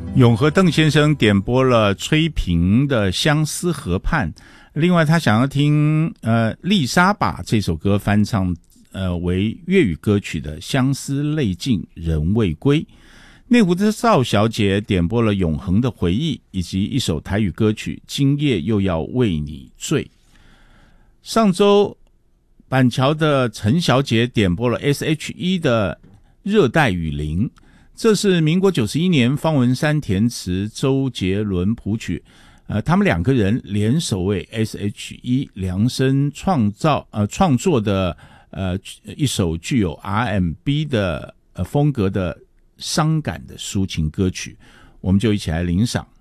永和邓先生点播了崔萍的《相思河畔》，另外他想要听丽莎把这首歌翻唱为粤语歌曲的《相思泪尽人未归》。内湖的邵小姐点播了《永恒的回忆》以及一首台语歌曲《今夜又要为你醉》。上周板桥的陈小姐点播了 S.H.E 的《热带雨林》，这是民国91年方文山填词，周杰伦谱曲，他们两个人联手为 S.H.E 量身创作的一首具有 R&B 的风格的伤感的抒情歌曲，我们就一起来领赏。